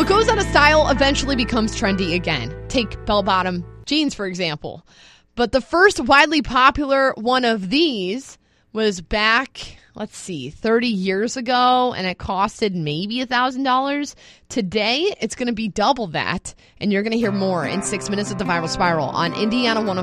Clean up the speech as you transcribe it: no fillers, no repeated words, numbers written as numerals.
What goes out of style eventually becomes trendy again. Take bell-bottom jeans, for example. But the first widely popular one of these was back, 30 years ago, and it costed maybe $1,000. Today, it's going to be double that, and you're going to hear more in 6 minutes of The Viral Spiral on Indiana 105.